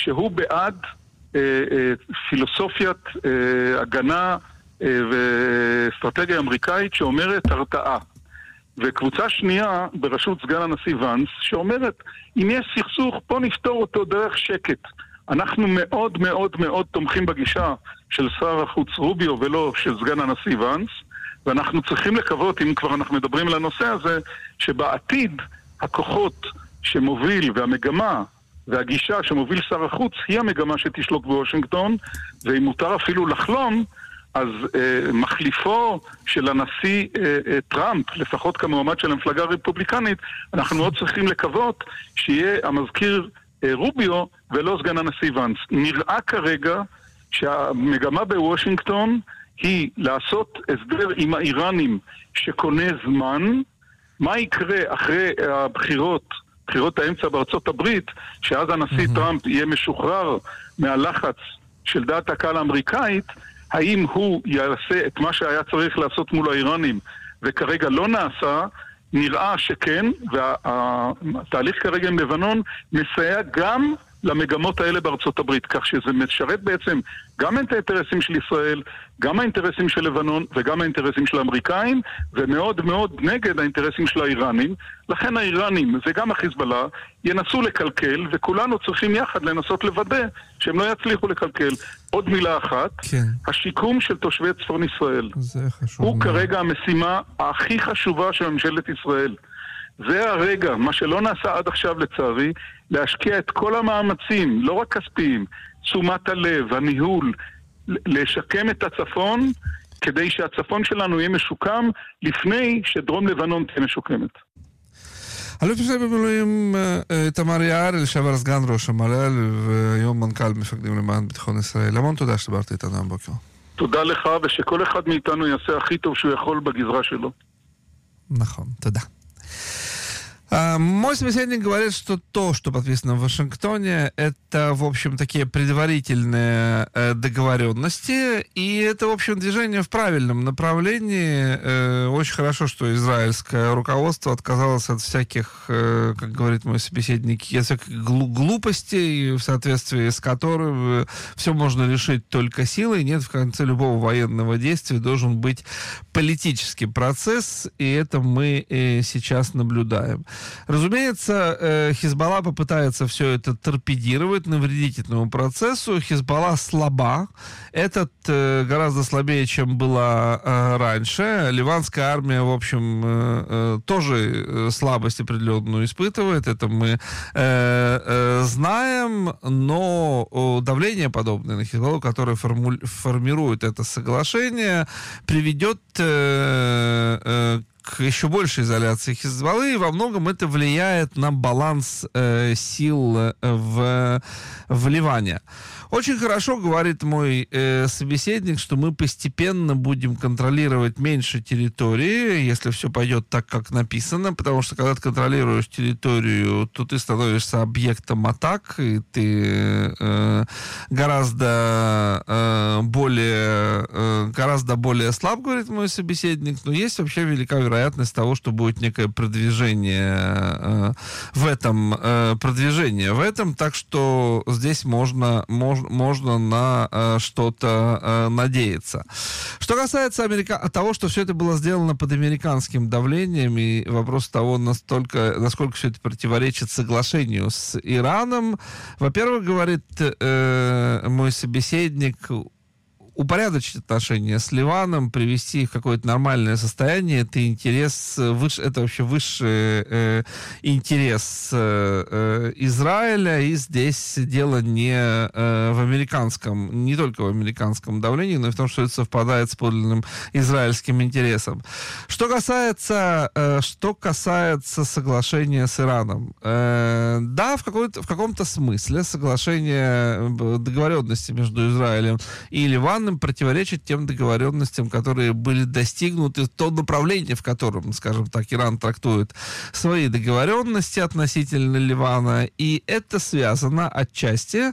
שהוא בעד פילוסופיית הגנה ואסטרטגיה אמריקאית שאומרת הרתעה. וקבוצה שנייה בראשות סגן הנשיא ונס שאומרת, אם יש סכסוך, בוא נפתור אותו דרך שקט. אנחנו מאוד מאוד מאוד תומכים בגישה של שר החוץ רוביו ולא של סגן הנשיא ונס, ואנחנו צריכים לקוות, אם כבר אנחנו מדברים על הנושא הזה, שבעתיד הכוחות שמוביל והמגמה והגישה שמוביל שר החוץ היא המגמה שתשלוט בוושינגטון, ואם מותר אפילו לחלום, אז מחליפו של הנשיא טראמפ, לפחות כמועמד של המפלגה הרפובליקנית, אנחנו מאוד צריכים לקוות שיהיה המזכיר רוביו ולא סגן הנשיא ונס. נראה כרגע שהמגמה בוושינגטון היא לעשות הסדר עם האיראנים שקונה זמן. מה יקרה אחרי בחירות האמצע בארצות הברית, שאז הנשיא טראמפ יהיה משוחרר מהלחץ של דעת הקהל האמריקאית, האם הוא יעשה את מה שהיה צריך לעשות מול האיראנים וכרגע לא נעשה? נראה שכן, והתהליך כרגע עם לבנון מסייע גם למגמות האלה בארצות הברית, כך שזה משרת בעצם גם את האינטרסים של ישראל, גם האינטרסים של לבנון וגם האינטרסים של האמריקאים, ומאוד מאוד נגד האינטרסים של האיראנים. לכן האיראנים וגם החיזבאללה ינסו לקלקל, וכולנו צריכים יחד לנסות לוודא שהם לא יצליחו לקלקל. עוד מילה אחת, כן. השיקום של תושבי צפון ישראל הוא כרגע המשימה הכי חשובה של ממשלת ישראל. זה הרגע, מה שלא נעשה עד עכשיו לצערי, להשקיע את כל המאמצים, לא רק כספיים, תשומת הלב, הניהול, לשקם את הצפון, כדי שהצפון שלנו יהיה משוקם לפני שדרום לבנון תהיה משוקמת. אלוף משנה במילואים תמר יער, לשעבר סגן ראש המל"ל והיום מנכ"ל מפקדים למען ביטחון ישראל. המון תודה שדיברת איתנו הבוקר. תודה לך, ושכל אחד מאיתנו יעשה הכי טוב שהוא יכול בגזרה שלו. נכון, туда. Мой собеседник говорит, что то, что подписано в Вашингтоне, это, в общем, такие предварительные договоренности, и это, в общем, движение в правильном направлении. Очень хорошо, что израильское руководство отказалось от всяких, как говорит мой собеседник, всяких глупостей, в соответствии с которым все можно решить только силой. Нет, в конце любого военного действия должен быть политический процесс, и это мы сейчас наблюдаем. Разумеется, Хизбалла попытается все это торпедировать, навредить этому процессу. Хизбалла слаба. Этот гораздо слабее, чем была раньше. Ливанская армия, в общем, тоже слабость определенную испытывает. Это мы знаем. Но давление подобное на Хизбаллу, которое формирует это соглашение, приведет к еще большей изоляции Хизбаллы, и во многом это влияет на баланс сил в Ливане. Очень хорошо, говорит мой собеседник, что мы постепенно будем контролировать меньше территории, если все пойдет так, как написано, потому что когда ты контролируешь территорию, то ты становишься объектом атак, и ты гораздо более слаб, говорит мой собеседник, но есть вообще велика вероятность того, что будет некое продвижение в этом, так что здесь можно на что-то надеяться. Что касается того, что все это было сделано под американским давлением, и вопрос того, насколько все это противоречит соглашению с Ираном, во-первых, говорит мой собеседник, упорядочить отношения с Ливаном, привести их в какое-то нормальное состояние, это вообще высший интерес Израиля, и здесь дело не только в американском давлении, но и в том, что это совпадает с подлинным израильским интересом. Что касается соглашения с Ираном, да, в каком-то смысле соглашение, договоренности между Израилем и Ливаном сильно противоречит тем договоренностям, которые были достигнуты, то направление, в котором, скажем так, Иран трактует свои договоренности относительно Ливана, и это связано отчасти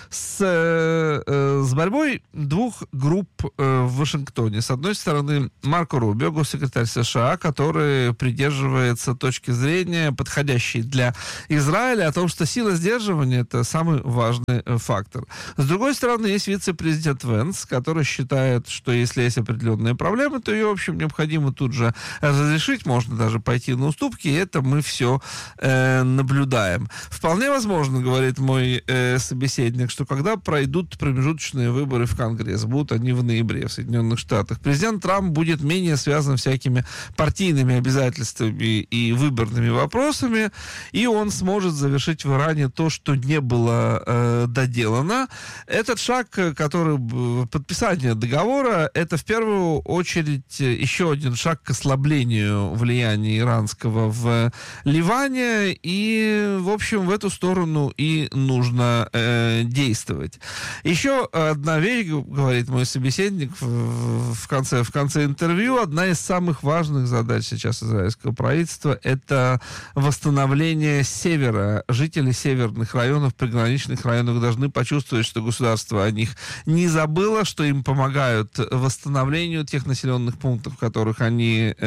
с борьбой двух групп в Вашингтоне. С одной стороны, Марко Рубио, госсекретарь США, который придерживается точки зрения, подходящей для Израиля, о том, что сила сдерживания — это самый важный фактор. С другой стороны, есть вице-президент Венс, который считает, что если есть определенные проблемы, то ее, в общем, необходимо тут же разрешить, можно даже пойти на уступки, и это мы все наблюдаем. Вполне возможно, говорит мой собеседник, что когда пройдут промежуточные выборы в Конгресс, будут они в ноябре в Соединенных Штатах, президент Трамп будет менее связан всякими партийными обязательствами и выборными вопросами, и он сможет завершить в Иране то, что не было доделано. Этот шаг, который подписание договора, это в первую очередь еще один шаг к ослаблению влияния иранского в Ливане, и, в общем, в эту сторону и нужно действовать. Еще одна вещь, говорит мой собеседник в конце интервью, одна из самых важных задач сейчас израильского правительства — это восстановление севера. Жители северных районов, приграничных районов должны почувствовать, что государство о них не забыло, что им помогают восстановлению тех населенных пунктов, в которых они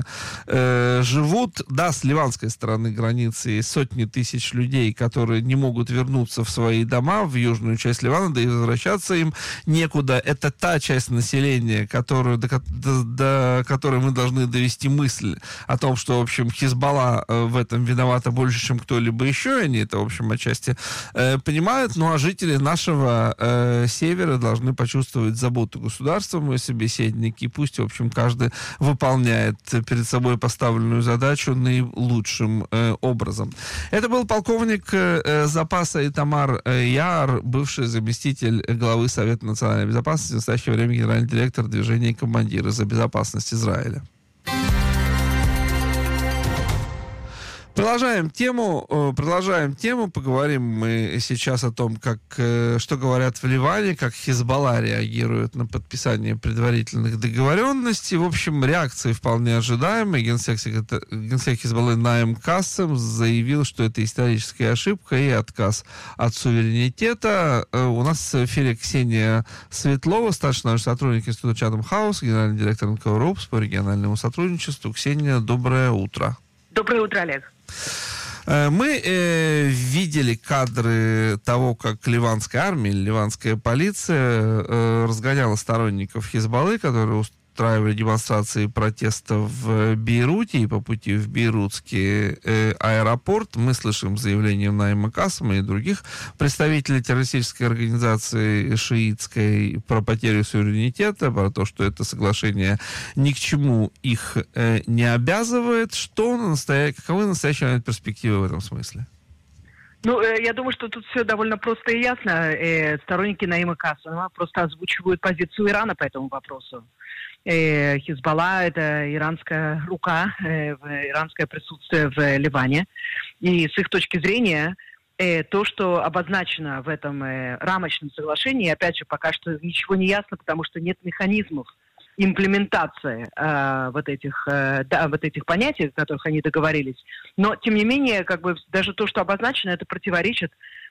живут. Да, с ливанской стороны границы есть сотни тысяч людей, которые не могут вернуться в свои дома, в южную часть Ливана, да и возвращаться им некуда. Это та часть населения, до которой мы должны довести мысль о том, что, в общем, Хизбалла в этом виновата больше, чем кто-либо еще, и они это, в общем, отчасти понимают. Ну, а жители нашего севера должны почувствовать заботу государства, мой собеседник, и пусть, в общем, каждый выполняет перед собой поставленную задачу наилучшим образом. Это был полковник запаса Итамар Яар, бывший заместитель главы Совета национальной безопасности, в настоящее время генеральный директор движения «Командиры за безопасность Израиля». Продолжаем тему, поговорим мы сейчас о том, что говорят в Ливане, как Хизбалла реагирует на подписание предварительных договоренностей. В общем, реакции вполне ожидаемые. Генсек Хизбаллы Наим Кассем заявил, что это историческая ошибка и отказ от суверенитета. У нас в эфире Ксения Светлова, старший научный сотрудник Института Чатам Хаус, генеральный директор НКО РОПС по региональному сотрудничеству. Ксения, доброе утро. Доброе утро, Олег. Мы видели кадры того, как ливанская армия, ливанская полиция разгоняла сторонников Хизбаллы, которые устраивали демонстрации протеста в Бейруте, и по пути в бейрутский аэропорт мы слышим заявления Наима Кассема и других представителей террористической организации шиитской про потерю суверенитета, про то, что это соглашение ни к чему их не обязывает. Каковы в настоящий момент перспективы в этом смысле? Ну, я думаю, что тут все довольно просто и ясно. Сторонники Наима Кассема просто озвучивают позицию Ирана по этому вопросу. Хизбалла — это иранская рука, иранское присутствие в Ливане. И с их точки зрения, то, что обозначено в этом рамочном соглашении, опять же, пока что ничего не ясно, потому что нет механизмов имплементации вот этих понятий, о которых они договорились. Но, тем не менее, как бы даже то, что обозначено, это противоречит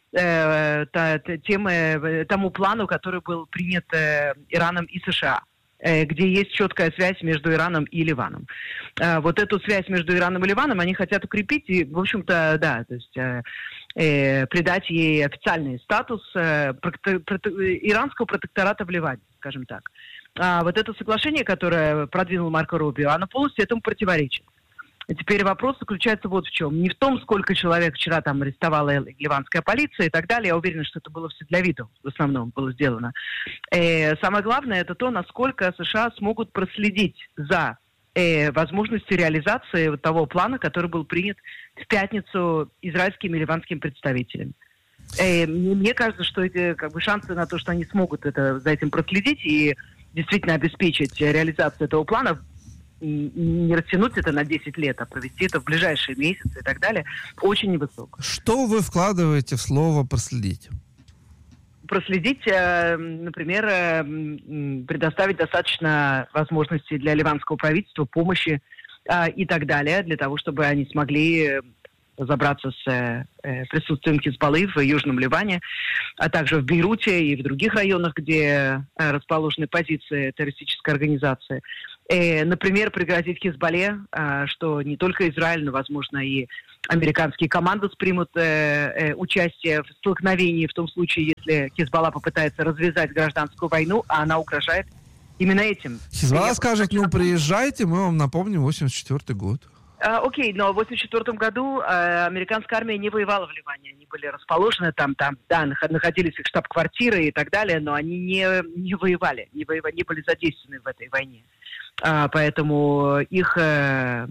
тому плану, который был принят Ираном и США, где есть четкая связь между Ираном и Ливаном. Вот эту связь между Ираном и Ливаном они хотят укрепить и, в общем-то, да, то есть придать ей официальный статус иранского протектората в Ливане, скажем так. А вот это соглашение, которое продвинул Марко Рубио, оно полностью этому противоречит. И теперь вопрос заключается вот в чем. Не в том, сколько человек вчера там арестовала ливанская полиция и так далее. Я уверена, что это было все для виду, в основном было сделано. Самое главное, это то, насколько США смогут проследить за возможностью реализации вот того плана, который был принят в пятницу израильскими и ливанскими представителями. Мне кажется, что эти шансы на то, что они смогут за этим проследить и действительно обеспечить реализацию этого плана, не растянуть это на 10 лет, а провести это в ближайшие месяцы и так далее, очень невысоко. Что вы вкладываете в слово «проследить»? проследить, например, предоставить достаточно возможностей для ливанского правительства, помощи и так далее, для того, чтобы они смогли разобраться с присутствием Хизбаллы в Южном Ливане, а также в Бейруте и в других районах, где расположены позиции террористической организации. Например, пригрозить Хизбалле, что не только Израиль, но, возможно, и американские команды примут участие в столкновении в том случае, если Хизбалла попытается развязать гражданскую войну, а она угрожает именно этим. Хизбалла скажет, приезжайте, мы вам напомним 84-й год. Окей, но в 1984 году американская армия не воевала в Ливане. Они были расположены там, находились их штаб-квартиры и так далее, но они не воевали, не были задействованы в этой войне. Поэтому их на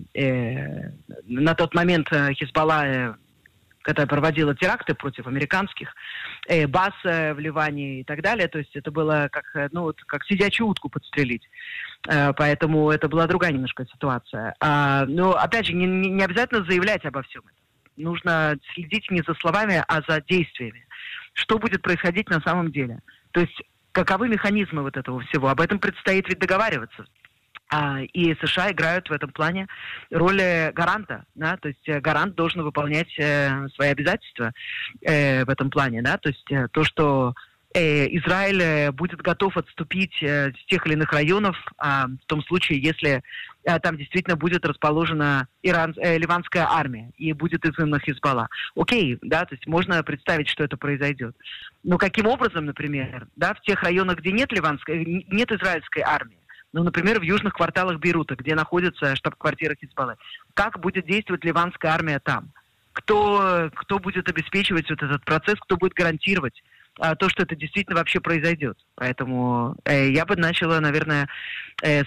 тот момент Хизбалла, когда проводила теракты против американских баз в Ливане и так далее, то есть это было как сидячую утку подстрелить. Поэтому это была другая немножко ситуация. Но, опять же, не обязательно заявлять обо всем этом. Нужно следить не за словами, а за действиями. Что будет происходить на самом деле? То есть, каковы механизмы вот этого всего? Об этом предстоит ведь договариваться. И США играют в этом плане роль гаранта, да, то есть гарант должен выполнять свои обязательства в этом плане, да, то есть то, что Израиль будет готов отступить с тех или иных районов в том случае, если там действительно будет расположена ливанская армия и будет изгнана Хизбалла. Окей, да, то есть можно представить, что это произойдет. Но каким образом, например, да, в тех районах, где нет израильской армии, например, в южных кварталах Бейрута, где находится штаб-квартира Хизбаллы, как будет действовать ливанская армия там? Кто будет обеспечивать вот этот процесс, кто будет гарантировать то, что это действительно вообще произойдет. Поэтому я бы начала, наверное, с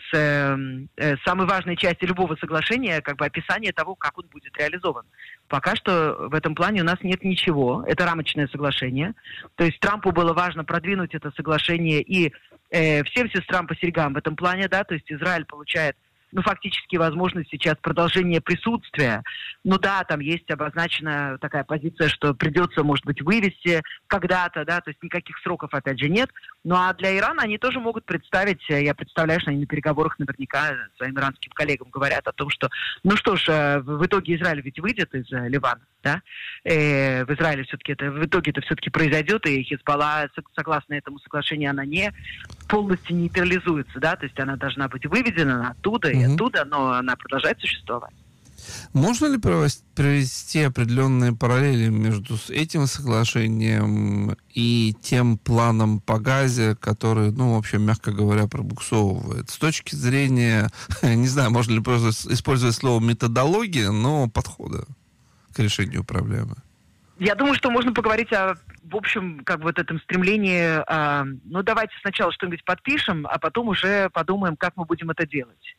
самой важной части любого соглашения, как бы описания того, как он будет реализован. Пока что в этом плане у нас нет ничего. Это рамочное соглашение. То есть Трампу было важно продвинуть это соглашение и всем сестрам по серьгам в этом плане, да, то есть Израиль получает фактически возможность сейчас продолжения присутствия. Да, там есть обозначена такая позиция, что придется, может быть, вывести когда-то, да, то есть никаких сроков, опять же, нет. А для Ирана они тоже могут представить, я представляю, что они на переговорах наверняка своим иранским коллегам говорят о том, что, в итоге Израиль ведь выйдет из Ливана, да, в Израиле все-таки в итоге это все-таки произойдет, и Хизбалла, согласно этому соглашению, она не полностью нейтрализуется, да, то есть она должна быть выведена оттуда и оттуда, но она продолжает существовать. Можно ли провести определенные параллели между этим соглашением и тем планом по Газе, который, в общем, мягко говоря, пробуксовывает? С точки зрения, не знаю, можно ли просто использовать слово методология, но подхода к решению проблемы. Я думаю, что можно поговорить в общем, вот этом стремлении, давайте сначала что-нибудь подпишем, а потом уже подумаем, как мы будем это делать.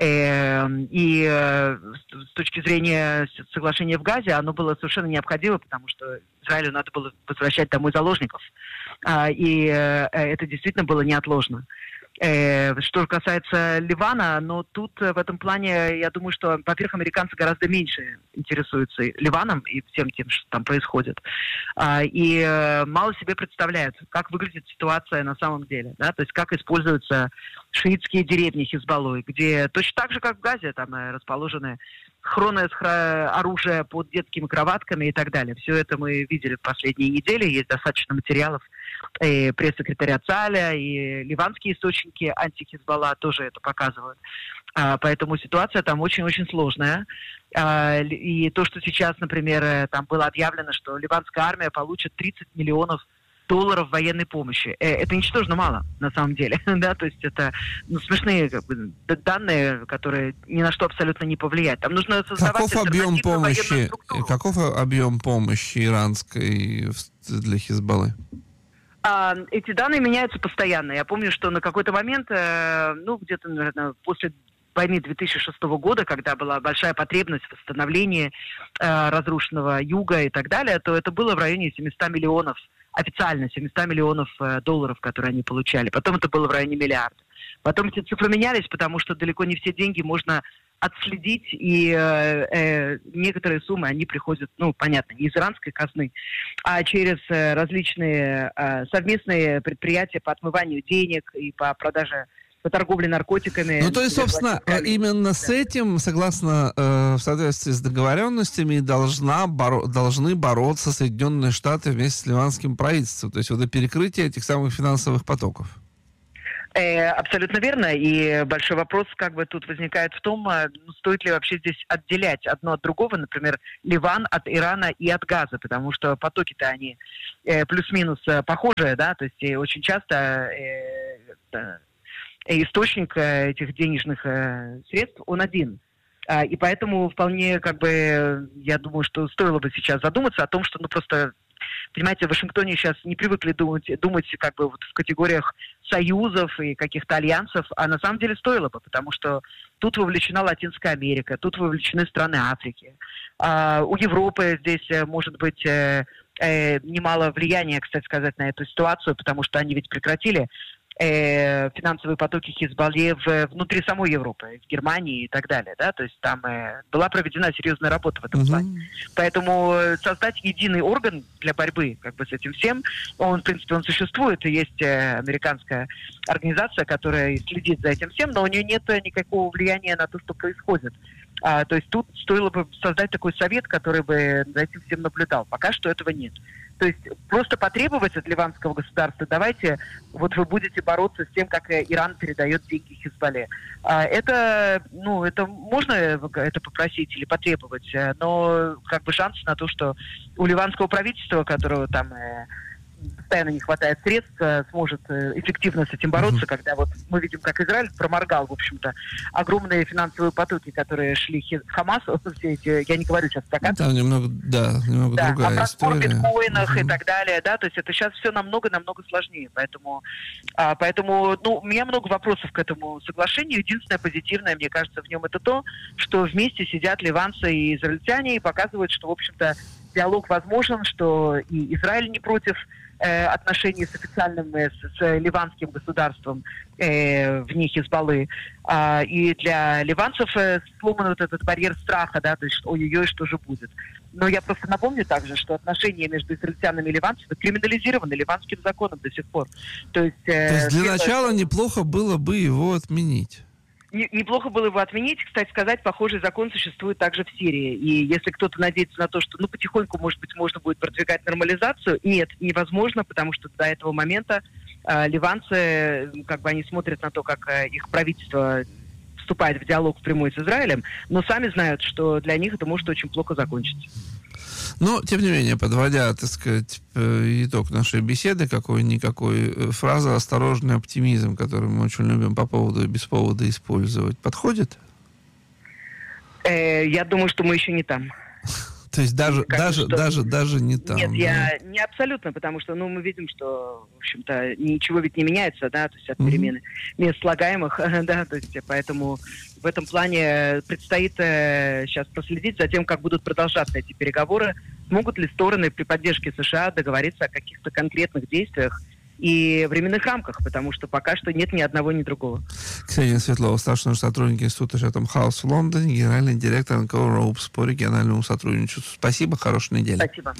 И с точки зрения соглашения в Газе, оно было совершенно необходимо, потому что Израилю надо было возвращать домой заложников. И это действительно было неотложно. Что касается Ливана, тут в этом плане, я думаю, что, во-первых, американцы гораздо меньше интересуются Ливаном и всем тем, что там происходит. И мало себе представляют, как выглядит ситуация на самом деле. Да? То есть как используются шиитские деревни Хизбаллой, где точно так же, как в Газе, там расположены хроны оружия под детскими кроватками и так далее. Все это мы видели в последние недели. Есть достаточно материалов. И пресс-секретаря Цаля, и ливанские источники анти-Хизбалла тоже это показывают. Поэтому ситуация там очень-очень сложная. И то, что сейчас, например, там было объявлено, что ливанская армия получит $30 миллионов военной помощи. Это ничтожно мало, на самом деле. Да? То есть это смешные данные, которые ни на что абсолютно не повлияют. Там нужно создавать альтернативную военную структуру. Каков объем помощи иранской для Хизбаллы? Эти данные меняются постоянно. Я помню, что на какой-то момент, где-то, наверное, после войны 2006 года, когда была большая потребность в восстановлении разрушенного юга и так далее, то это было в районе 700 миллионов, официально 700 миллионов долларов, которые они получали. Потом это было в районе миллиарда. Потом эти цифры менялись, потому что далеко не все деньги можно отследить, и некоторые суммы, они приходят, понятно, не из иранской казны, а через различные совместные предприятия по отмыванию денег и по продаже, по торговле наркотиками. Ну, то есть, собственно, именно с этим, согласно, в соответствии с договоренностями, должны бороться Соединенные Штаты вместе с ливанским правительством. То есть, вот это перекрытие этих самых финансовых потоков. Абсолютно верно. И большой вопрос тут возникает в том, стоит ли вообще здесь отделять одно от другого, например, Ливан от Ирана и от газа, потому что потоки-то они плюс-минус похожие, да, то есть очень часто источник этих денежных средств, он один. И поэтому вполне, я думаю, что стоило бы сейчас задуматься о том, что, просто... Понимаете, в Вашингтоне сейчас не привыкли думать в категориях союзов и каких-то альянсов, а на самом деле стоило бы, потому что тут вовлечена Латинская Америка, тут вовлечены страны Африки. У Европы здесь может быть немало влияния, кстати сказать, на эту ситуацию, потому что они ведь прекратили финансовые потоки Хизбаллы внутри самой Европы, в Германии и так далее, да, то есть там была проведена серьезная работа в этом плане. Поэтому создать единый орган для борьбы с этим всем, в принципе, он существует, и есть американская организация, которая следит за этим всем, но у нее нет никакого влияния на то, что происходит. То есть тут стоило бы создать такой совет, который бы за этим всем наблюдал. Пока что этого нет. То есть просто потребовать от ливанского государства, давайте, вы будете бороться с тем, как Иран передает деньги Хизбалле. Это можно это попросить или потребовать, но шансы на то, что у ливанского правительства, которого там постоянно не хватает средств, сможет эффективно с этим бороться, когда мы видим, как Израиль проморгал, в общем-то, огромные финансовые потоки, которые шли в Хамас, все эти, я не говорю сейчас про Там немного другая история. О биткоинах и так далее, да, то есть это сейчас все намного сложнее, поэтому у меня много вопросов к этому соглашению. Единственное позитивное, мне кажется, в нем это то, что вместе сидят ливанцы и израильтяне и показывают, что, в общем-то, диалог возможен, что и Израиль не против отношений с официальным, с ливанским государством вне Хизбаллы. И для ливанцев сломан этот барьер страха, да, то есть ой-ой-ой, что же будет. Но я просто напомню также, что отношения между израильтянами и ливанцами криминализированы ливанским законом до сих пор. То есть для начала неплохо было бы его отменить. Неплохо было его отменить. Кстати сказать, похожий закон существует также в Сирии. И если кто-то надеется на то, что потихоньку, может быть, можно будет продвигать нормализацию, нет, невозможно, потому что до этого момента ливанцы, они смотрят на то, как их правительство вступает в диалог впрямую с Израилем, но сами знают, что для них это может очень плохо закончиться. Но, тем не менее, подводя, так сказать, итог нашей беседы, какой-никакой, фраза «осторожный оптимизм», которую мы очень любим по поводу и без повода использовать, подходит? Я думаю, что мы еще не там. То есть даже не там. Нет, я не абсолютно, потому что мы видим, что, в общем-то, ничего ведь не меняется, да, то есть от перемены мест слагаемых, да, то есть поэтому в этом плане предстоит сейчас проследить за тем, как будут продолжаться эти переговоры, смогут ли стороны при поддержке США договориться о каких-то конкретных действиях и временных рамках, потому что пока что нет ни одного, ни другого. Ксения Светлова, старший научный сотрудник Института Chatham House в Лондоне, генеральный директор НКО Ropes по региональному сотрудничеству. Спасибо, хорошей недели. Спасибо.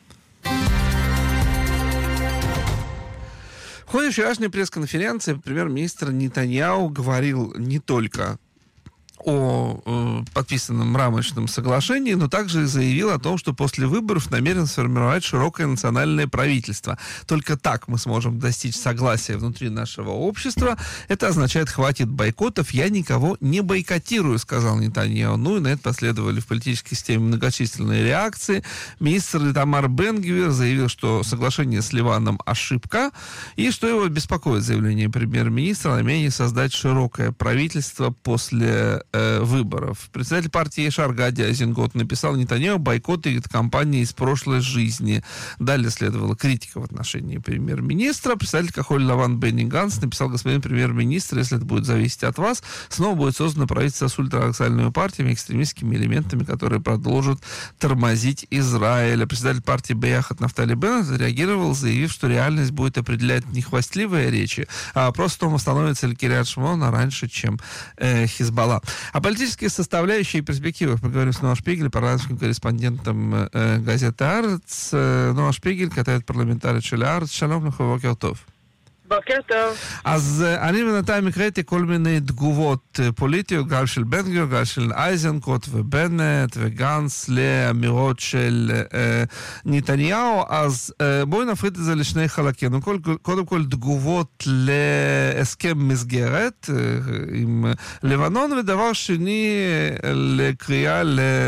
В ходе вчерашней пресс-конференции премьер-министр Нетаньяху говорил не только о подписанном рамочном соглашении, но также и заявил о том, что после выборов намерен сформировать широкое национальное правительство. Только так мы сможем достичь согласия внутри нашего общества. Это означает, хватит бойкотов, я никого не бойкотирую, сказал Нетаньяху. Ну и на это последовали в политической системе многочисленные реакции. Министр Итамар Бен-Гвир заявил, что соглашение с Ливаном ошибка, и что его беспокоит заявление премьер-министра о намерении создать широкое правительство после выборов. Председатель партии Ешар Гади Азингот написал Нетаньяху бойкоты кампании из прошлой жизни. Далее следовала критика в отношении премьер-министра. Председатель Кахоль Лаван Бенни Ганс написал: господин премьер-министр, если это будет зависеть от вас, снова будет создано правительство с ультраордодоксальными партиями, экстремистскими элементами, которые продолжат тормозить Израиль. Председатель партии Беяхат Нафтали Беннет реагировал, заявив, что реальность будет определять не хвастливые речи, а вопрос в том, становится ли Кириат Шимон раньше, чем Хизбалла. О политической составляющей и перспективах мы говорим с Ноа Шпигель, парламентским корреспондентом газеты «Арец». Ноа Шпигель, כתבת פרלמנטרית של הארץ. שלום לך, בוקר טוב. בוקר טוב. אז אני בינתיים הקראתי כל מיני תגובות פוליטיות, גם של בן גביר, גם של איזנקוט ובנט וגנץ לאמירות של נתניהו. אז בואי נפריד את זה לשני חלקים. קודם כל תגובות להסכם מסגרת עם לבנון, ודבר שני לקריאה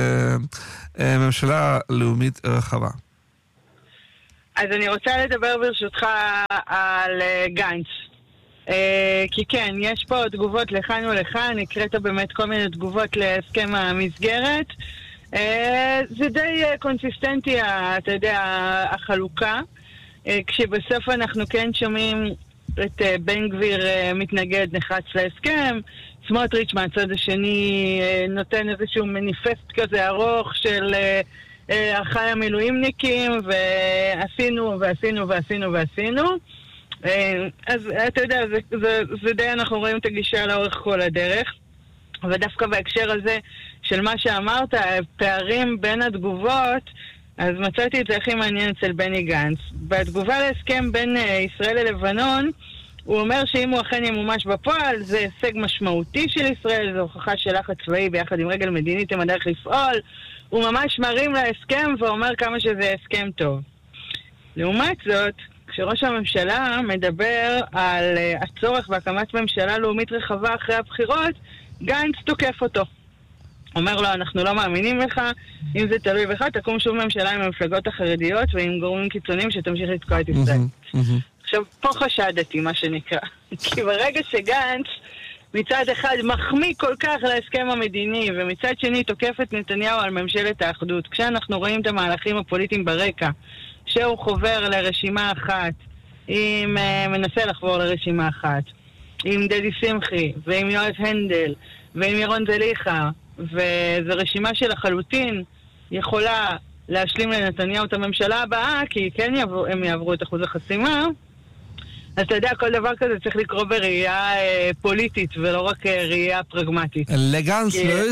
לממשלה לאומית רחבה. אז אני רוצה לדבר ברשותך על גנץ. כי כן, יש פה תגובות לכאן ולכאן, הקראת באמת כל מיני תגובות להסכם המסגרת. זה די קונסיסטנטי, אתה יודע, החלוקה. כשבסוף אנחנו כן שומעים את בן גביר מתנגד נחרץ להסכם, סמוטריץ' מהצד השני נותן איזשהו מניפסט כזה ארוך של אחי המילואימניקים, ועשינו ועשינו ועשינו ועשינו. אז אתה יודע, זה די אנחנו רואים את הגישה לאורך כל הדרך. ודווקא בהקשר הזה של מה שאמרת, פערים בין התגובות, אז מצאתי את זה הכי מעניין אצל בני גנץ. בתגובה להסכם בין ישראל ללבנון, הוא אומר שאם הוא אכן ימומש בפועל, זה הישג משמעותי של ישראל, זו הוכחה של לחץ צבאי ביחד עם רגל מדינית עם הדרך לפעול. הוא ממש מרים להסכם ואומר כמה שזה הסכם טוב. לעומת זאת, כשראש הממשלה מדבר על הצורך בהקמת ממשלה לאומית רחבה אחרי הבחירות, גנץ תוקף אותו. אומר לו, אנחנו לא מאמינים לך, אם זה תלוי בך, תקום שוב ממשלה עם המפלגות החרדיות ועם גורמים קיצוניים שתמשיך לתקוע את ישראל. עכשיו, פה חשדתי, מה שנקרא. כי ברגע שגנץ מצד אחד מחמיא כל כך להסכם המדיני, ומצד שני תוקף את נתניהו על ממשלת האחדות, כשאנחנו רואים את המהלכים הפוליטיים ברקע, שהוא חובר לרשימה אחת, מנסה לחבור לרשימה אחת, עם דדי שמחי, ועם יואב הנדל, ועם ירון זליכה, וזו רשימה שלחלוטין יכולה להשלים לנתניהו את הממשלה הבאה, כי כן הם יעברו את אחוז החסימה. אז אתה יודע, כל דבר כזה צריך לקרוא בראייה פוליטית, ולא רק ראייה פרגמטית. לגנץ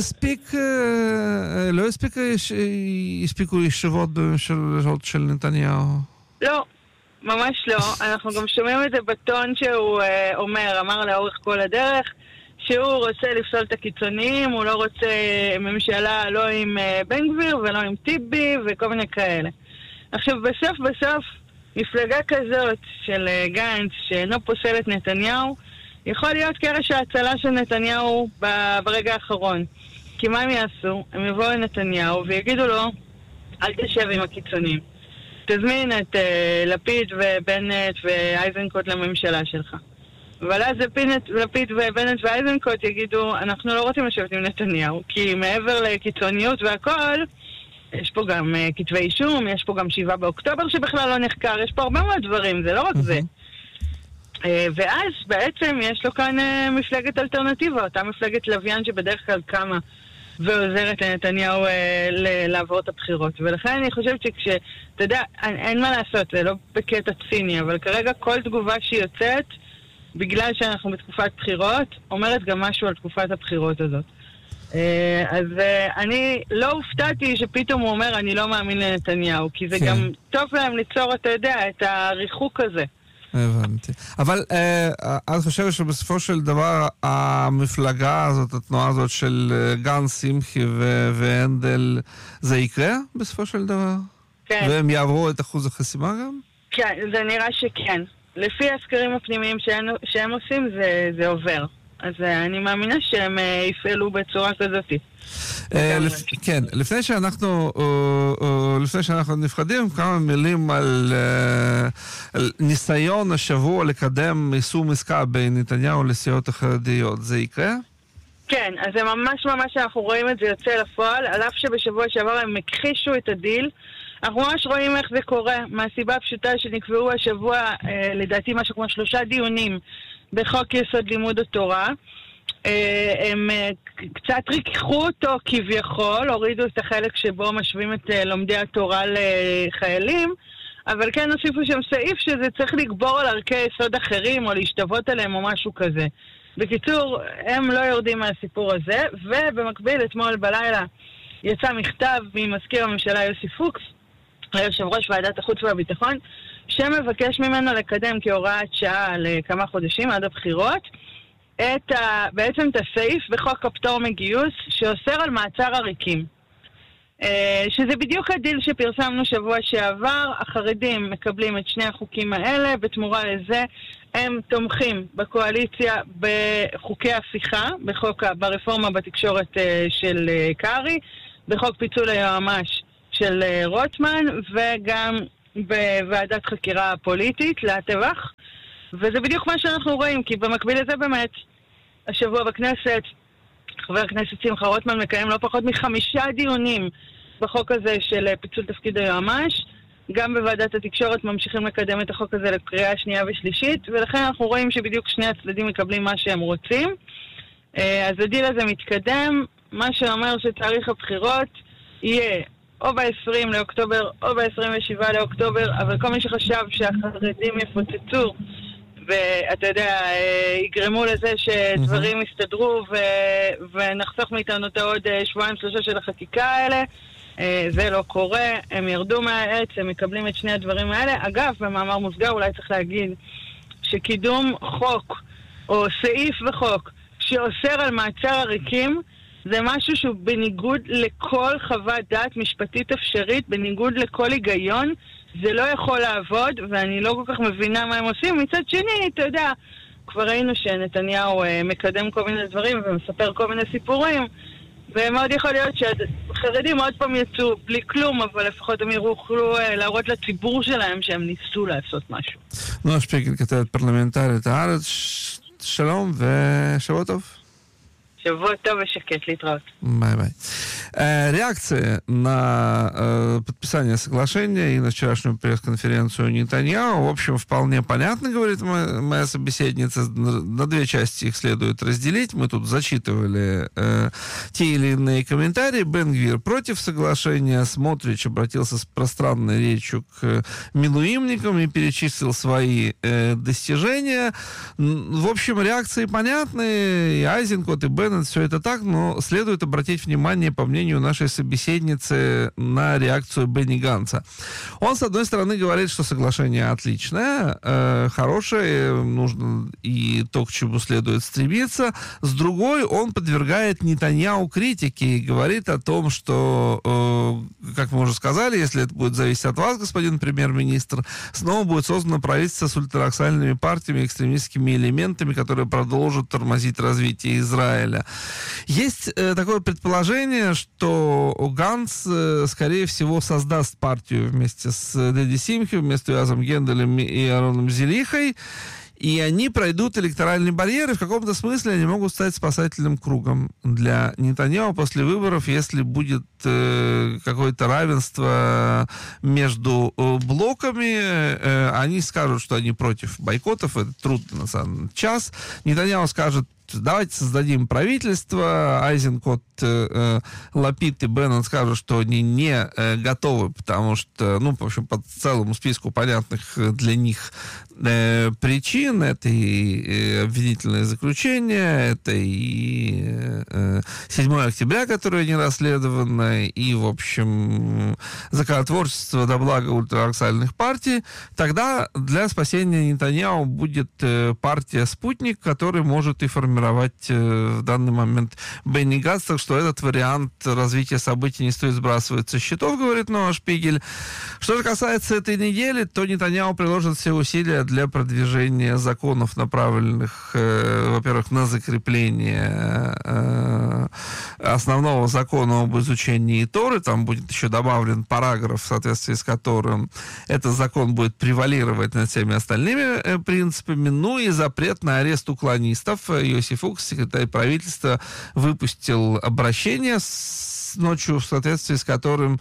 לא הספיקו ישיבות בממשלות של נתניהו? לא, ממש לא. אנחנו גם שומעים את זה בטון שהוא אמר לאורך כל הדרך, שהוא רוצה לפסול את הקיצוניים, הוא לא רוצה ממשלה לא עם בן גביר ולא עם טיבי וכל מיני כאלה. עכשיו, בסוף, מפלגה כזאת של גנץ, שאינו פוסל את נתניהו, יכול להיות קרש ההצלה של נתניהו ברגע האחרון. כי מה הם יעשו? הם יבואו לנתניהו ויגידו לו, אל תשב עם הקיצונים. תזמין את לפיד ובנט ואייזנקוט לממשלה שלך. אבל אז לפיד ובנט ואייזנקוט יגידו, אנחנו לא רוצים לשבת עם נתניהו, כי מעבר לקיצוניות והכל, יש פה גם כתבי אישום, יש פה גם 7 באוקטובר שבכלל לא נחקר, יש פה הרבה מאוד דברים, זה לא רק זה. ואז בעצם יש לו כאן מפלגת אלטרנטיבה, אותה מפלגת לוויין שבדרך כלל קמה ועוזרת לנתניהו לעבור את הבחירות. ולכן אני חושבת אתה יודע, אין מה לעשות, זה לא בקטע ציני, אבל כרגע כל תגובה שהיא יוצאת, בגלל שאנחנו בתקופת בחירות, אומרת גם משהו על תקופת הבחירות הזאת. אז אני לא הופתעתי שפתאום הוא אומר אני לא מאמין לנתניהו, כי זה גם טוב להם ליצור, אתה יודע, את הריחוק הזה. הבנתי. אבל את חושבת שבסופו של דבר המפלגה הזאת, התנועה הזאת של גנץ, שמחי והנדל, זה יקרה בסופו של דבר? כן. והם יעברו את אחוז החסימה גם? כן, זה נראה שכן. לפי הסקרים הפנימיים שהם עושים זה עובר. אז אני מאמינה שהם יפעלו בצורה כזאת. כן, לפני שאנחנו נפרדים, כמה מילים על ניסיון השבוע לקדם יישום עסקה בין נתניהו לסיעות החרדיות. זה יקרה? כן, אז זה ממש אנחנו רואים את זה יוצא לפועל, על אף שבשבוע שעבר הם הכחישו את הדיל. אנחנו ממש רואים איך זה קורה, מהסיבה הפשוטה שנקבעו השבוע, לדעתי משהו כמו 3 דיונים בחוק יסוד לימוד התורה. הם קצת ריככו אותו כביכול, הורידו את החלק שבו משווים את לומדי התורה לחיילים, אבל כן הוסיפו שם סעיף שזה צריך לגבור על ערכי יסוד אחרים או להשתוות עליהם או משהו כזה. בקיצור, הם לא יורדים מהסיפור הזה, ובמקביל אתמול בלילה יצא מכתב ממזכיר הממשלה יוסי פוקס, ליושב ראש ועדת החוץ והביטחון, שמבקש ממנו לקדם כהוראת שעה לכמה חודשים עד הבחירות, בעצם את הסעיף בחוק הפטור מגיוס שאוסר על מעצר עריקים. שזה בדיוק הדיל שפרסמנו שבוע שעבר. החרדים מקבלים את שני החוקים האלה, בתמורה לזה הם תומכים בקואליציה בחוקי הפיכה, ברפורמה בתקשורת של קרי, בחוק פיצול היועמ"ש של רוטמן, וגם בוועדת חקירה פוליטית לטבח. וזה בדיוק מה שאנחנו רואים, כי במקביל לזה באמת, השבוע בכנסת, חבר הכנסת שמחה רוטמן מקיים לא פחות מ5 דיונים בחוק הזה של פיצול תפקיד היועמ"ש. גם בוועדת התקשורת ממשיכים לקדם את החוק הזה לקריאה שנייה ושלישית, ולכן אנחנו רואים שבדיוק שני הצדדים מקבלים מה שהם רוצים. אז הדיל הזה מתקדם, מה שאומר שתאריך הבחירות יהיה או ב-20 לאוקטובר או ב-27 לאוקטובר, אבל כל מי שחשב שהחרדים יפוצצו ואתה יודע, יגרמו לזה שדברים יסתדרו ונחסוך מאיתנו את העוד 2-3 של החקיקה האלה, זה לא קורה. הם ירדו מהעץ, הם מקבלים את שני הדברים האלה. אגב, במאמר מוסגר אולי צריך להגיד שקידום חוק או סעיף בחוק שאוסר על מעצר עריקים זה משהו שהוא בניגוד לכל חוות דעת משפטית אפשרית, בניגוד לכל היגיון. זה לא יכול לעבוד, ואני לא כל כך מבינה מה הם עושים. מצד שני, אתה יודע, כבר ראינו שנתניהו מקדם כל מיני דברים ומספר כל מיני סיפורים, ומאוד יכול להיות שהחרדים עוד פעם יצאו בלי כלום, אבל לפחות הם יוכלו להראות לציבור שלהם שהם ניסו לעשות משהו. נועה שפיגל, כתבת פרלמנטרית הארץ, שלום ושבוע טוב. שבוע טוב ושקט, להתראות. Бай-бай. Реакция на подписание соглашения и на вчерашнюю пресс-конференцию Нетаньяху, в общем, вполне понятно, говорит моя собеседница. На 2 части их следует разделить. Мы тут зачитывали те или иные комментарии. Бен-Гвир против соглашения. Смотрич обратился с пространной речью к милуимникам и перечислил свои достижения. В общем, реакции понятны. И Айзенкот, и Беннет, все это так, но следует обратить внимание, по мнению нашей собеседницы, на реакцию Бенни Ганца. Он, с одной стороны, говорит, что соглашение отличное, хорошее, нужно и то, к чему следует стремиться. С другой, он подвергает Нетаньяху критике и говорит о том, что, как мы уже сказали, если это будет зависеть от вас, господин премьер-министр, снова будет создано правительство с ультраордодоксальными партиями, экстремистскими элементами, которые продолжат тормозить развитие Израиля. Есть такое предположение, что Ганц, скорее всего, создаст партию вместе с Дэдди Симхи, вместе с Юазом Генделем и Ароном Зелихой, и они пройдут электоральные барьеры. В каком-то смысле они могут стать спасательным кругом для Нетаньяху после выборов, если будет какое-то равенство между блоками. Они скажут, что они против бойкотов. Это трудно на самом час. Нетаньяху скажет: давайте создадим правительство. Айзенкот, Лапид и Беннет скажут, что они не готовы, потому что, в общем, по целому списку понятных для них причин. Это и обвинительное заключение, это и 7 октября, которое не расследовано, и, в общем, законотворчество до блага ультраордоксальных партий. Тогда для спасения Нетаньяху будет партия «Спутник», который может и формировать в данный момент Бенни Ганц, так что этот вариант развития событий не стоит сбрасывать со счетов, говорит Ноа Шпигель. Что же касается этой недели, то Нетаньяху приложит все усилия для продвижения законов, направленных, во-первых, на закрепление основного закона об изучении Торы. Там будет еще добавлен параграф, в соответствии с которым этот закон будет превалировать над всеми остальными принципами. Ну и запрет на арест уклонистов. Йоси Фукс, секретарь правительства, выпустил обращение ночью, в соответствии с которым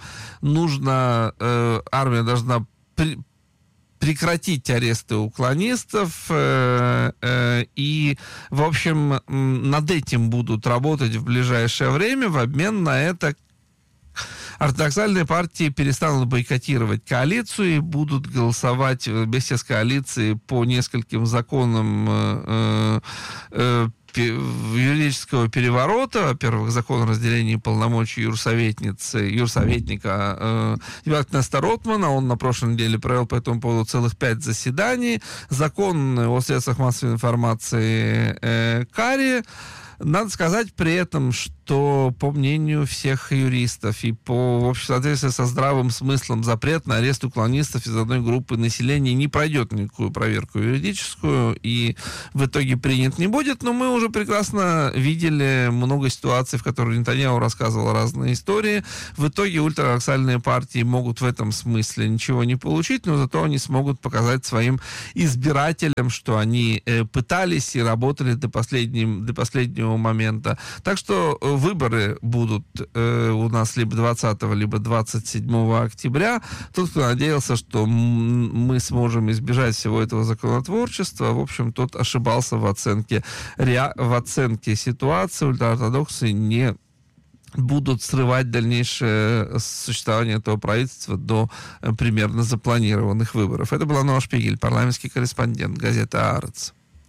армия должна прекратить аресты уклонистов, и, в общем, над этим будут работать в ближайшее время. В обмен на это ортодоксальные партии перестанут бойкотировать коалицию и будут голосовать вместе с коалицией по нескольким законам, юридического переворота. Во-первых, закон о разделении полномочий юрсоветника Нестора Ротмана. Он на прошлой неделе провел по этому поводу целых 5 заседаний. Закон о средствах массовой информации Кари. Надо сказать при этом, что по мнению всех юристов и в общем соответствии со здравым смыслом запрет на арест уклонистов из одной группы населения не пройдет никакую проверку юридическую и в итоге принят не будет. Но мы уже прекрасно видели много ситуаций, в которых Нетаньяху рассказывал разные истории. В итоге ультраортодоксальные партии могут в этом смысле ничего не получить, но зато они смогут показать своим избирателям, что они пытались и работали до последнего момента. Так что выборы будут у нас либо 20 либо 27 октября. Тот, кто надеялся, что мы сможем избежать всего этого законотворчества, в общем, тот ошибался в оценке ситуации. Ультраортодоксы не будут срывать дальнейшее существование этого правительства до примерно запланированных выборов. Это была Ноа Шпигель, парламентский корреспондент газеты «Аарец».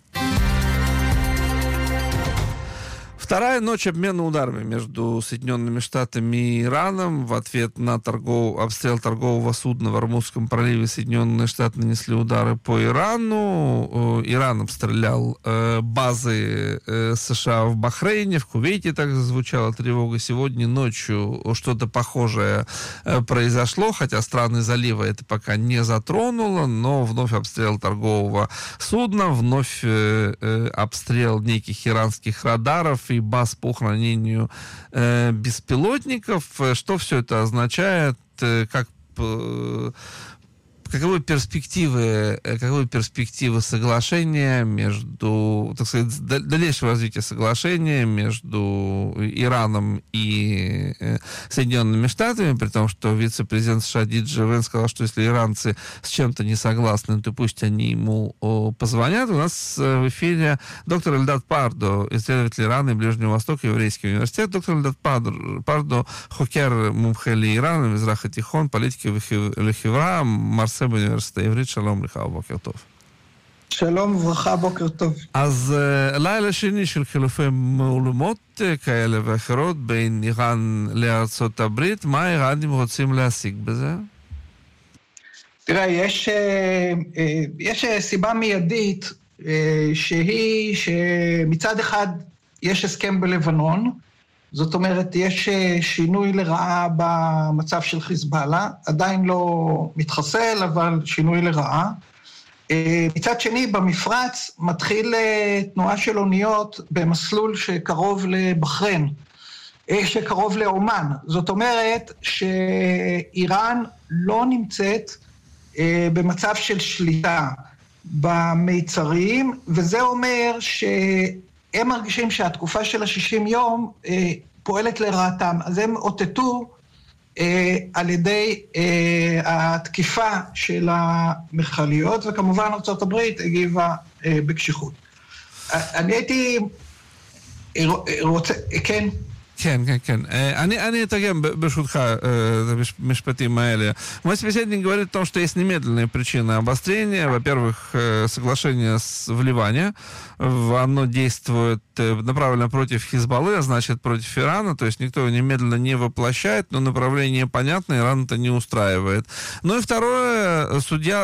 Вторая ночь обмена ударами между Соединенными Штатами и Ираном. В ответ на обстрел торгового судна в Ормузском проливе Соединенные Штаты нанесли удары по Ирану. Иран обстрелял базы США в Бахрейне, в Кувейте также звучала тревога. Сегодня ночью что-то похожее произошло, хотя страны залива это пока не затронуло, но вновь обстрел торгового судна, вновь обстрел неких иранских радаров и баз по хранению беспилотников. Что все это означает? Каковы перспективы соглашения между, так сказать, дальнейшего развития соглашения между Ираном и Соединенными Штатами, при том, что вице-президент США Ди Джей Венс сказал, что если иранцы с чем-то не согласны, то пусть они ему позвонят. У нас в эфире доктор Эльдад Пардо, исследователь Ирана и Ближнего Востока, Еврейский университет. Доктор Эльдад Пардо, хокер мумхели Ирана, Мизраха Тихон, политики Лехивра, Марсель באוניברסיטה העברית. שלום לך ובוקר טוב. שלום וברכה, בוקר טוב. אז לילה שני של חילופי מהולומות כאלה ואחרות בין איראן לארצות הברית, מה האיראנים רוצים להשיג בזה? תראה, יש סיבה מיידית שהיא שמצד אחד יש הסכם בלבנון, זאת אומרת, יש שינוי לרעה במצב של חיזבאללה, עדיין לא מתחסל, אבל שינוי לרעה. מצד שני, במפרץ מתחיל תנועה של אוניות במסלול שקרוב לבחריין, שקרוב לאומן. זאת אומרת שאיראן לא נמצאת במצב של שליטה במיצרים, וזה אומר הם מרגישים שהתקופה של ה-60 יום פועלת לרעתם, אז הם אותתו על ידי התקיפה של המחליות, וכמובן ארצות הברית הגיבה בקשיחות. אני הייתי רוצה, כן? כן. אני אתרגם ברשותך המשפטים האלה. Мой собеседник говорит о том, что есть немедленные причины обострения. Во-первых, соглашение в Ливане. Оно действует направлено против Хизбаллы, а значит против Ирана. То есть никто его немедленно не воплощает, но направление понятно, Иран это не устраивает. Ну и второе,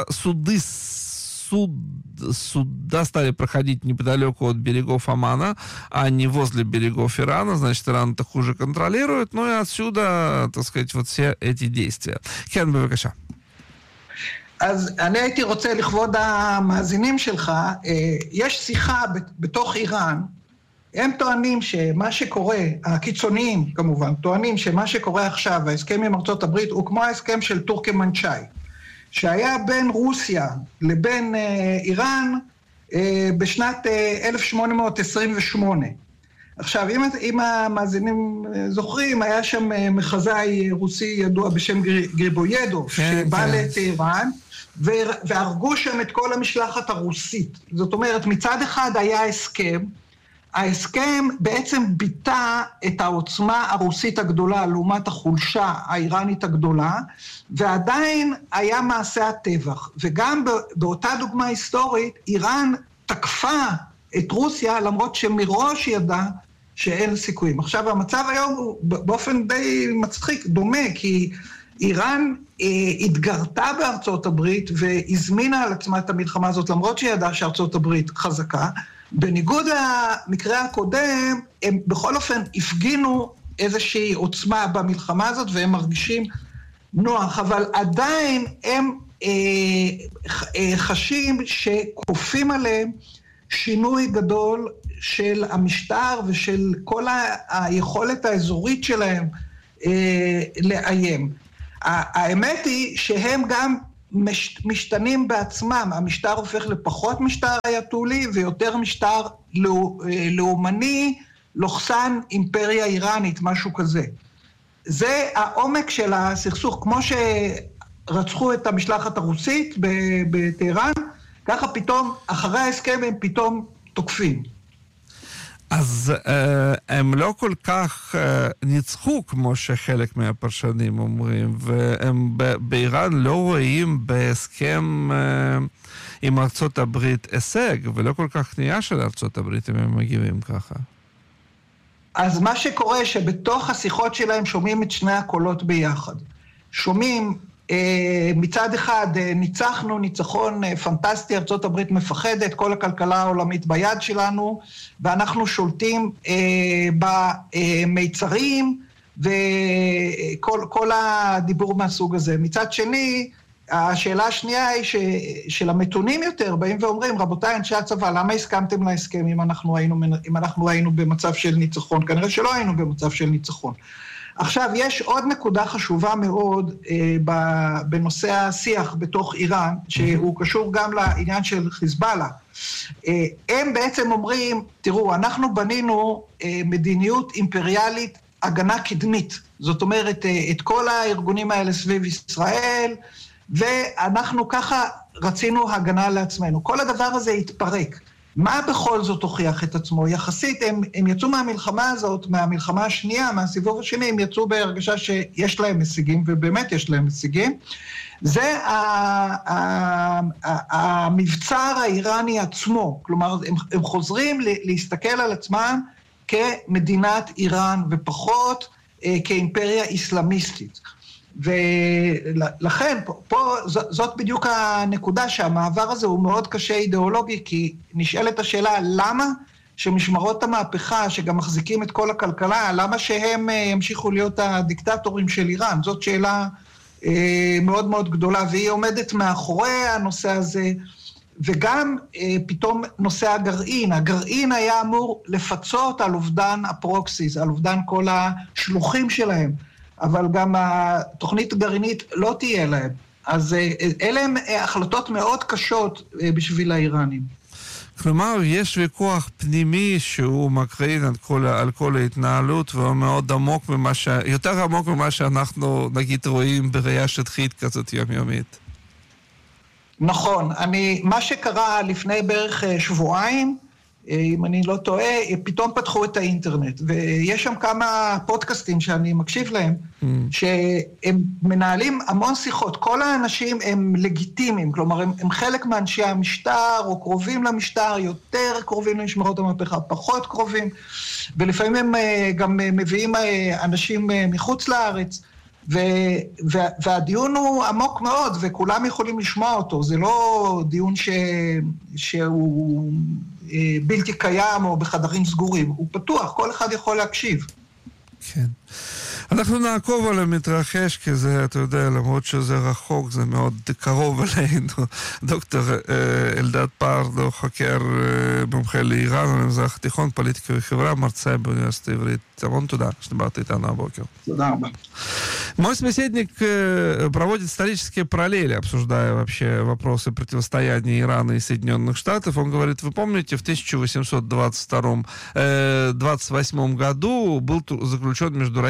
суда стали проходить неподалеку от берегов Омана, а не возле берегов Ирана, значит, Иран это хуже контролирует, ну и отсюда, так сказать, вот все эти действия. כן, בבקשה. אז אני הייתי רוצה לכבוד המאזינים שלך, יש שיחה בתוך איראן, הם טוענים שמה שקורה, הקיצוניים כמובן, טוענים שמה שקורה עכשיו, ההסכם עם ארצות הברית, הוא כמו ההסכם של טורקמנצ'אי, שהיה בין רוסיה לבין איראן בשנת 1828. עכשיו, אם המאזינים זוכרים, היה שם מחזאי רוסי ידוע בשם גריבוידוב, שבא לטהרן, והרגו שם את כל המשלחת הרוסית. זאת אומרת, מצד אחד היה הסכם, ההסכם בעצם ביטא את העוצמה הרוסית הגדולה לעומת החולשה האיראנית הגדולה, ועדיין היה מעשה הטבח. וגם באותה דוגמה היסטורית, איראן תקפה את רוסיה, למרות שמראש ידע שאין סיכויים. עכשיו, המצב היום הוא באופן די מצחיק, דומה, כי איראן התגרתה בארצות הברית והזמינה על עצמה את המלחמה הזאת, למרות שידעה שארצות הברית חזקה. בניגוד למקרה הקודם, הם בכל אופן הפגינו איזושהי עוצמה במלחמה הזאת, והם מרגישים נוח, אבל עדיין הם חשים שכופים עליהם שינוי גדול של המשטר ושל כל היכולת האזורית שלהם לאיים. האמת היא שהם גם משתנים בעצמם, המשטר הופך לפחות משטר אייתולי ויותר משטר לאומני, לוחסן אימפריה איראנית, משהו כזה. זה העומק של הסכסוך, כמו שרצחו את המשלחת הרוסית בטהרן, ככה פתאום, אחרי ההסכם הם פתאום תוקפים. אז הם לא כל כך ניצחו, כמו שחלק מהפרשנים אומרים, והם באיראן לא רואים בהסכם עם ארצות הברית הישג, ולא כל כך קנייה של ארצות הברית, אם הם מגיבים ככה. אז מה שקורה שבתוך השיחות שלהם שומעים את שני הקולות ביחד. שומעים מצד אחד ניצחנו, ניצחון פנטסטי, ארצות הברית מפחדת, כל הכלכלה העולמית ביד שלנו, ואנחנו שולטים במיצרים וכל הדיבור מהסוג הזה. מצד שני, השאלה השנייה היא של המתונים יותר, באים ואומרים, רבותיי אנשי הצבא, למה הסכמתם להסכם אם אנחנו היינו במצב של ניצחון? כנראה שלא היינו במצב של ניצחון. עכשיו, יש עוד נקודה חשובה מאוד בנושא השיח בתוך איראן, שהוא קשור גם לעניין של חיזבאללה. הם בעצם אומרים, תראו, אנחנו בנינו מדיניות אימפריאלית הגנה קדמית. זאת אומרת, את כל הארגונים האלה סביב ישראל, ואנחנו ככה רצינו הגנה לעצמנו. כל הדבר הזה התפרק. מה בכל זאת הוכיח את עצמו? יחסית, הם יצאו מהמלחמה הזאת, מהמלחמה השנייה, מהסיבוב השני, הם יצאו בהרגשה שיש להם הישגים, ובאמת יש להם הישגים. זה המבצר האיראני עצמו. כלומר, הם חוזרים להסתכל על עצמם כמדינת איראן, ופחות כאימפריה איסלאמיסטית. ולכן, פה זאת בדיוק הנקודה שהמעבר הזה הוא מאוד קשה אידיאולוגי, כי נשאלת השאלה למה שמשמרות המהפכה, שגם מחזיקים את כל הכלכלה, למה שהם ימשיכו להיות הדיקטטורים של איראן? זאת שאלה מאוד מאוד גדולה, והיא עומדת מאחורי הנושא הזה, וגם פתאום נושא הגרעין. הגרעין היה אמור לפצות על אובדן הפרוקסיס, על אובדן כל השלוחים שלהם, אבל גם התוכנית הגרעינית לא תהיה להם. אז אלה הן החלטות מאוד קשות בשביל האיראנים. כלומר, יש ויכוח פנימי שהוא מקרין על כל ההתנהלות, והוא מאוד עמוק יותר עמוק ממה שאנחנו, נגיד, רואים בראייה שטחית כזאת יומיומית. נכון. מה שקרה לפני בערך שבועיים, אם אני לא טועה, פתאום פתחו את האינטרנט, ויש שם כמה פודקאסטים שאני מקשיב להם, שהם מנהלים המון שיחות. כל האנשים הם לגיטימיים, כלומר, הם חלק מאנשי המשטר, או קרובים למשטר, יותר קרובים למשמרות המהפכה, פחות קרובים, ולפעמים הם גם מביאים אנשים מחוץ לארץ, והדיון הוא עמוק מאוד, וכולם יכולים לשמוע אותו. זה לא דיון שהוא בלתי קיים או בחדרים סגורים. הוא פתוח, כל אחד יכול להקשיב. כן. אנחנו נעקוב על המתרחש, כי זה, אתה יודע, למרות שזה רחוק, זה מאוד קרוב אלינו. דוקטור אלדד פרדו, חוקר מומחה לאיראן ולמזרח התיכון, פוליטיקה וחברה, מרצה באוניברסיטת העברית. המון תודה שדיברת איתנו הבוקר. תודה рада. Мой собеседник проводит исторические параллели, обсуждая вообще вопросы противостояния Ирана и Соединенных Штатов. Он говорит, вы помните, в 1828 году был заключен между Россией и Ираном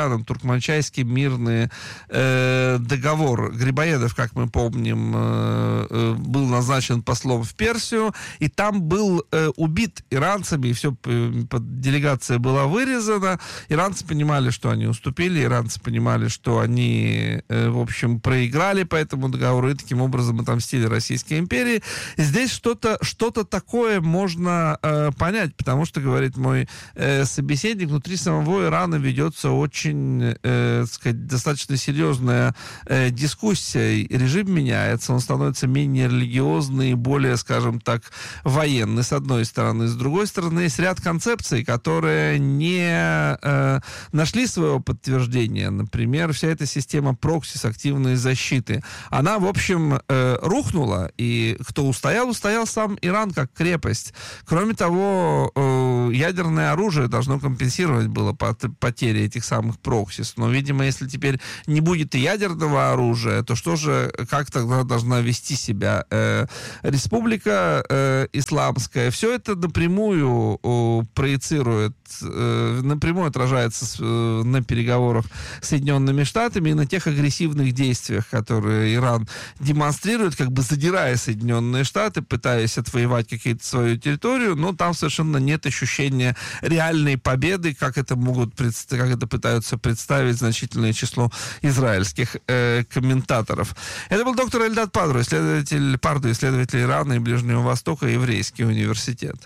Ираном, Туркменчайский мирный договор. Грибоедов, как мы помним, был назначен послом в Персию, и там был убит иранцами, и все, делегация была вырезана. Иранцы понимали, что они уступили, иранцы понимали, что они, в общем, проиграли по этому договору, и таким образом отомстили Российской империи. И здесь что-то такое можно понять, потому что, говорит мой собеседник, внутри самого Ирана ведется очень, так сказать, достаточно серьезная дискуссия. Режим меняется, он становится менее религиозный, более, скажем так, военный, с одной стороны. С другой стороны, есть ряд концепций, которые не нашли своего подтверждения. Например, вся эта система прокси с активной защиты. Она, в общем, рухнула, и кто устоял сам Иран как крепость. Кроме того, ядерное оружие должно компенсировать было потери этих самых проксис. Но, видимо, если теперь не будет и ядерного оружия, то что же, как тогда должна вести себя Республика Исламская? Все это напрямую проецирует, напрямую отражается на переговорах с Соединенными Штатами и на тех агрессивных действиях, которые Иран демонстрирует, как бы задирая Соединенные Штаты, пытаясь отвоевать какую-то свою территорию, но там совершенно нет ощущения реальной победы, как это пытаются представить значительное число израильских комментаторов. Это был доктор Эльдад Парду, исследователь Ирана и Ближнего Востока, Еврейский университет.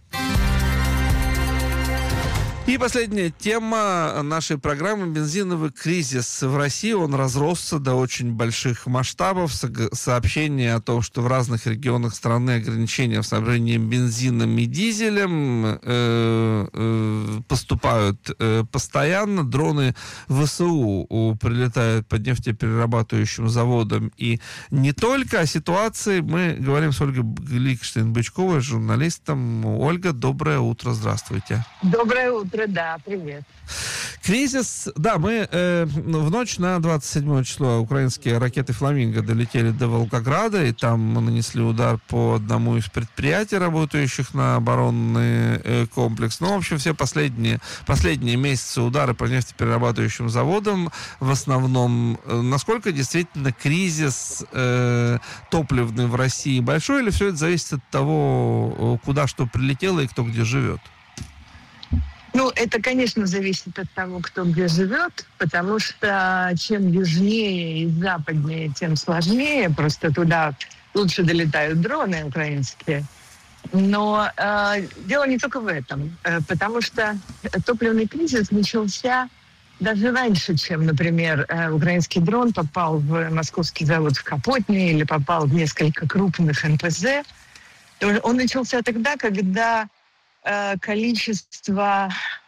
И последняя тема нашей программы — бензиновый кризис в России. Он разросся до очень больших масштабов. Сообщения о том, что в разных регионах страны ограничения в снабжении бензином и дизелем поступают постоянно. Дроны ВСУ прилетают по нефтеперерабатывающим заводам. И не только о ситуации мы говорим с Ольгой Гликштейн-Бычковой, журналистом. Ольга, доброе утро, здравствуйте. Доброе утро. Да, привет. Кризис, да, мы в ночь на 27 число украинские ракеты «Фламинго» долетели до Волгограда, и там нанесли удар по одному из предприятий, работающих на оборонный комплекс. Ну, в общем, все последние месяцы удары по нефтеперерабатывающим заводам в основном. Насколько действительно кризис топливный в России большой, или все это зависит от того, куда что прилетело и кто где живет? Ну, это, конечно, зависит от того, кто где живет, потому что чем южнее и западнее, тем сложнее. Просто туда лучше долетают дроны украинские. Но дело не только в этом, потому что топливный кризис начался даже раньше, чем, например, украинский дрон попал в московский завод в Капотне или попал в несколько крупных НПЗ. Он начался тогда, когда количество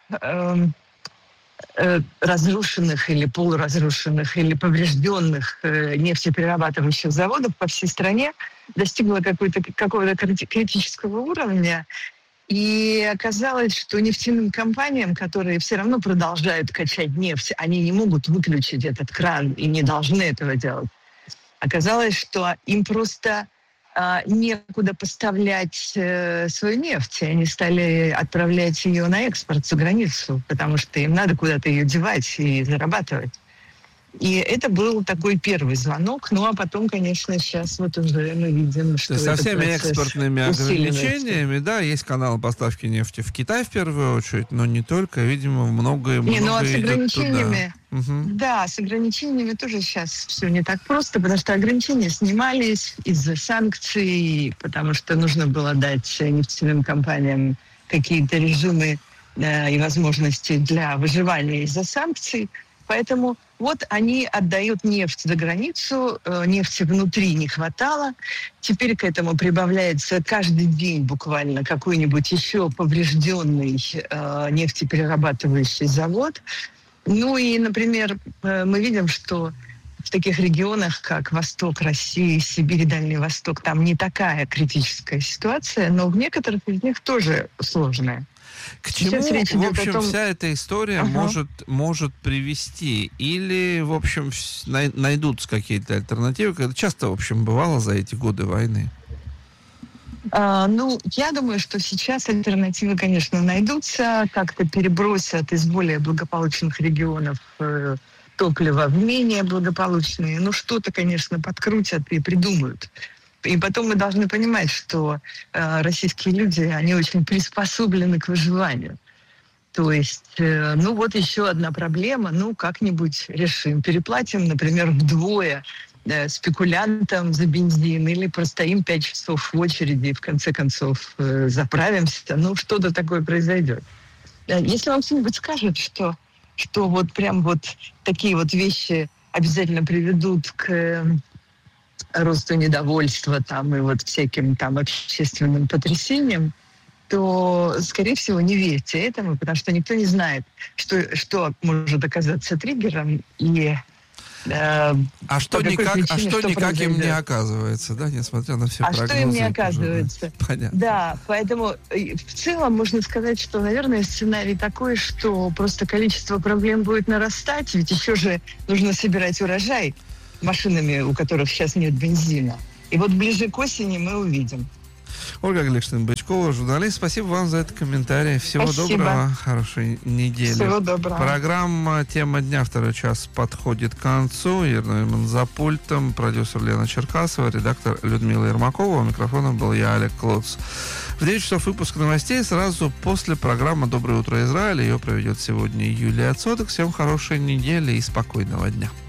разрушенных или полуразрушенных или поврежденных нефтеперерабатывающих заводов по всей стране достигло какого-то критического уровня. И оказалось, что нефтяным компаниям, которые все равно продолжают качать нефть, они не могут выключить этот кран и не должны этого делать. Оказалось, что им просто некуда поставлять свою нефть. Они стали отправлять ее на экспорт за границу, потому что им надо куда-то ее девать и зарабатывать. И это был такой первый звонок. Ну, а потом, конечно, сейчас вот уже мы видим, что со всеми экспортными ограничениями, да, есть каналы поставки нефти в Китай в первую очередь, но не только, видимо, многое с ограничениями, туда. С ограничениями тоже сейчас все не так просто, потому что ограничения снимались из-за санкций, потому что нужно было дать нефтяным компаниям какие-то режимы и возможности для выживания из-за санкций. Поэтому вот они отдают нефть за границу, нефти внутри не хватало. Теперь к этому прибавляется каждый день буквально какой-нибудь еще поврежденный нефтеперерабатывающий завод. Ну и, например, мы видим, что в таких регионах, как Восток России, Сибирь и Дальний Восток, там не такая критическая ситуация, но в некоторых из них тоже сложная. К чему, в общем, вся эта история может привести? Или, в общем, найдутся какие-то альтернативы? Когда часто, в общем, бывало за эти годы войны? Я думаю, что сейчас альтернативы, конечно, найдутся, как-то перебросят из более благополучных регионов топливо в менее благополучные. Что-то, конечно, подкрутят и придумают. И потом мы должны понимать, что российские люди, они очень приспособлены к выживанию. То есть, еще одна проблема, как-нибудь решим. Переплатим, например, вдвое спекулянтам за бензин или простоим 5 часов в очереди и в конце концов заправимся. Что-то такое произойдет. Если вам кто-нибудь скажет, что вот прям вот такие вот вещи обязательно приведут к росту недовольства там и вот всяким там общественным потрясениям, то, скорее всего, не верьте этому, потому что никто не знает, что может оказаться триггером и что никак им не оказывается, да, несмотря на все прогнозы. Что им не оказывается. Понятно. Да, поэтому в целом можно сказать, что, наверное, сценарий такой, что просто количество проблем будет нарастать, ведь еще же нужно собирать урожай машинами, у которых сейчас нет бензина. И вот ближе к осени мы увидим. Ольга Гликштейн-Бычкова, журналист. Спасибо вам за этот комментарий. Всего доброго, хорошей недели. Всего доброго. Программа «Тема дня», второй час подходит к концу. Ирина за пультом, продюсер Лена Черкасова, редактор Людмила Ермакова. У микрофона был я, Олег Клоц. В 9 часов выпуск новостей сразу после программы «Доброе утро, Израиль». Ее проведет сегодня Юлия Цоток. Всем хорошей недели и спокойного дня.